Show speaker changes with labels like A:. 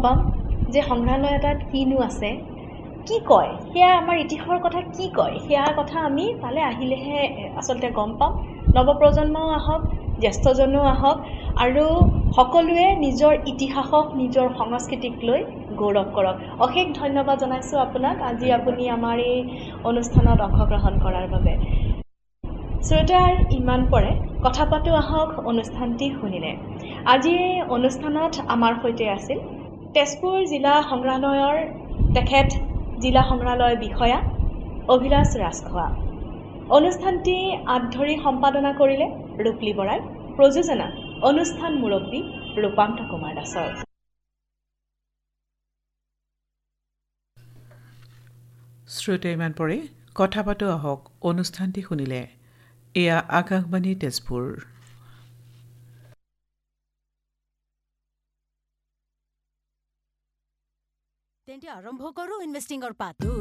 A: পাম যে সংগ্ৰহালয় এটাত কিনো আছে, কি কয়, সেয়া আমাৰ ইতিহাসৰ কথা কি কয়, সেয়া কথা আমি তালৈ আহিলেহে আচলতে গম পাম। নৱপ্ৰজন্মও আহক, জ্যেষ্ঠজনো আহক, আৰু সকলোৱে নিজৰ ইতিহাসক, নিজৰ সংস্কৃতিক লৈ গৌৰৱ কৰক। অশেষ ধন্যবাদ জনাইছোঁ আপোনাক আজি আপুনি আমাৰ এই অনুষ্ঠানত অংশগ্ৰহণ কৰাৰ বাবে। শ্ৰোতাৰ ইমান পৰে কথা পাতোঁ আহক অনুষ্ঠানটি শুনিলে। আজি এই অনুষ্ঠানত আমাৰ সৈতে আছিল তেজপুৰ জিলা সংগ্ৰহালয়ৰ তেখেত জিলা সংগ্ৰহালয় বিষয়া অভিলাষ ৰাজখোৱা। অনুষ্ঠানটি আঁত সম্পাদনা কৰিলে ৰূপলী বৰাই, প্ৰযোজনা অনুষ্ঠান মুৰব্বী ৰূপান্ত কুমাৰ দাসৰ।
B: শ্ৰোতা ইমান পৰে কথা পাতোঁ আহক অনুষ্ঠানটি শুনিলে। এয়া আকাশবাণী তেজপুৰ।
C: তেন্তে আৰম্ভ কৰোঁ ইনভেষ্টিঙৰ পাঠ।